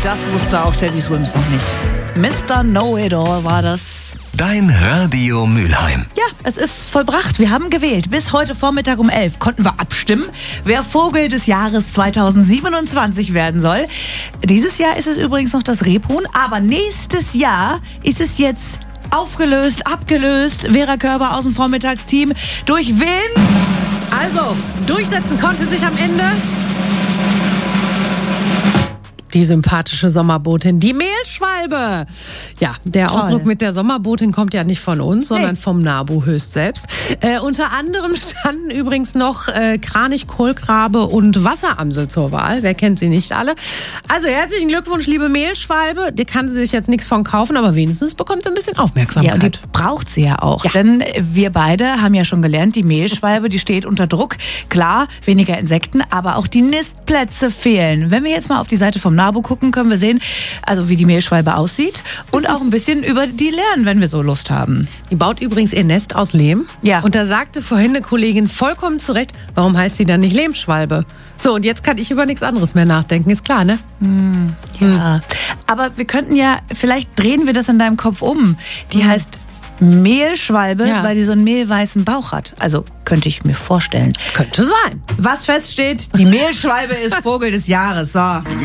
das wusste auch Teddy Swims noch nicht. Mr. Know-It-All war das. Dein Radio Mülheim. Ja, es ist vollbracht. Wir haben gewählt. Bis heute Vormittag um 11 konnten wir abstimmen, wer Vogel des Jahres 2027 werden soll. Dieses Jahr ist es übrigens noch das Rebhuhn, aber nächstes Jahr ist es jetzt aufgelöst, abgelöst. Vera Körber aus dem Vormittagsteam. Durch wen? Also, durchsetzen konnte sich am Ende die sympathische Sommerbotin, die Mehlschwalbe. Ja, der Toll. Ausdruck mit der Sommerbotin kommt ja nicht von uns, sondern vom NABU höchst selbst. Unter anderem standen übrigens noch Kranich, Kohlrabe und Wasseramsel zur Wahl. Wer kennt sie nicht alle? Also herzlichen Glückwunsch, liebe Mehlschwalbe. Die kann sie sich jetzt nichts von kaufen, aber wenigstens bekommt sie ein bisschen Aufmerksamkeit. Ja, und die braucht sie ja auch. Ja. Denn wir beide haben ja schon gelernt, die Mehlschwalbe, die steht unter Druck. Klar, weniger Insekten, aber auch die Nistplätze fehlen. Wenn wir jetzt mal auf die Seite vom NABU gucken, können wir sehen, also wie die Mehlschwalbe aussieht und auch ein bisschen über die lernen, wenn wir so Lust haben. Die baut übrigens ihr Nest aus Lehm. Ja. Und da sagte vorhin eine Kollegin vollkommen zu Recht, warum heißt sie dann nicht Lehmschwalbe? So, und jetzt kann ich über nichts anderes mehr nachdenken, ist klar, ne? Ja. Aber wir könnten ja, vielleicht drehen wir das in deinem Kopf um. Die heißt Mehlschwalbe, Ja. weil die so einen mehlweißen Bauch hat. Also könnte ich mir vorstellen. Könnte sein. Was feststeht, die Mehlschwalbe ist Vogel des Jahres. So.